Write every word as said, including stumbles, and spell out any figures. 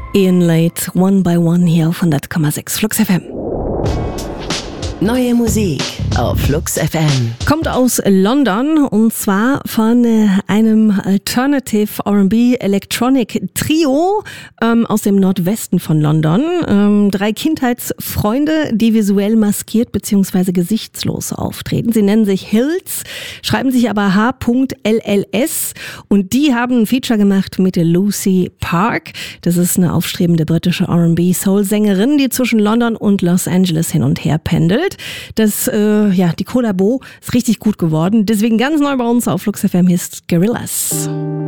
Ian Late, One by One hier auf hundert Komma sechs Flux F M. Neue Musik auf Flux F M. Kommt aus London und zwar von äh, einem Alternative R and B Electronic Trio ähm, aus dem Nordwesten von London. Ähm, drei Kindheitsfreunde, die visuell maskiert bzw. gesichtslos auftreten. Sie nennen sich Hills, schreiben sich aber H L L S und die haben ein Feature gemacht mit Lucy Park. Das ist eine aufstrebende britische R and B Soul-Sängerin, die zwischen London und Los Angeles hin und her pendelt. Das, äh, ja, die Kollabo ist richtig gut geworden. Deswegen ganz neu bei uns auf Flux F M ist Gorillaz.